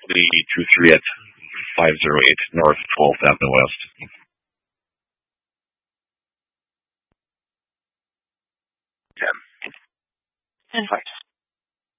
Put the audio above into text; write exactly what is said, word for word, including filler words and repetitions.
two three at five oh eight North twelfth Avenue West. ten. Invite